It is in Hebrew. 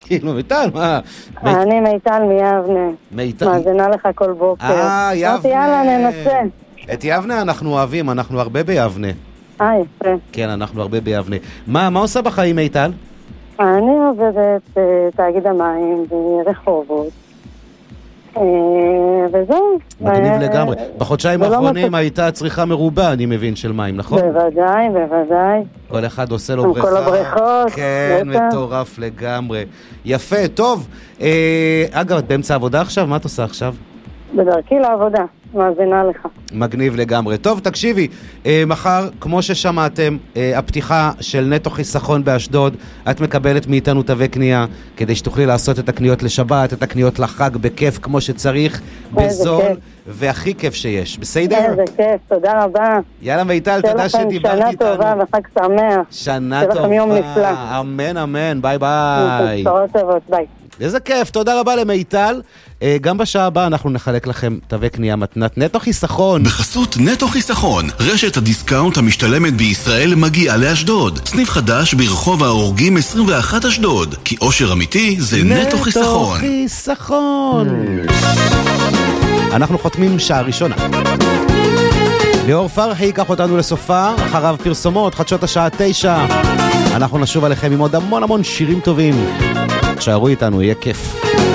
כאילו, מיטל, מה? אני מיטל מיבנה. מיטל. מאזינה לך כל בוקר. יבנה. יאללה, ננסה. את יבנה אנחנו אוהבים, אנחנו הרבה ביבנה. יפה. כן, אנחנו הרבה ביבנה. מה עושה בחיים, מיטל? אני עובדת תאגיד המים ברחובות. וזהו. מגניב לגמרי. בחודשיים האחרונים הייתה צריכה מרובה, אני מבין, של מים, נכון? בוודאי. כל אחד עושה לו בריכה. כל הבריכות. כן, מטורף לגמרי. יפה, טוב. אגב, את באמצע העבודה עכשיו? מה את עושה עכשיו? בדרכי לעבודה, מאזינה לך. מגניב לגמרי. טוב, תקשיבי, מחר, כמו ששמעתם, הפתיחה של נטו חיסכון באשדוד, את מקבלת מאיתנו תווי קנייה, כדי שתוכלי לעשות את הקניות לשבת, את הקניות לחג בכיף כמו שצריך, בזול, והכי כיף שיש. בסדר? איזה כיף, תודה רבה. יאללה מיטל, תודה שדיברת איתנו. שנה טובה וחג שמח. שנה טובה. שלכם יום נפלא. אמן, אמן, ביי ביי. בשורות טובות, ביי. איזה כיף, תודה רבה למיטל. גם בשעה הבאה אנחנו נחלק לכם תווי קנייה מתנת נטו חיסכון. בחסות נטו חיסכון, רשת הדיסקאונט המשתלמת בישראל מגיעה לאשדוד. סניף חדש ברחוב ההורגים 21 אשדוד. כי אושר אמיתי זה נטו חיסכון. נטו חיסכון. אנחנו חותמים שעה ראשונה. ליאור פרחי ייקח אותנו לסופה, אחריו פרסומות, חדשות השעה 9. אנחנו נשוב עליכם עם עוד המון שירים טובים. תשארו איתנו, יהיה כיף.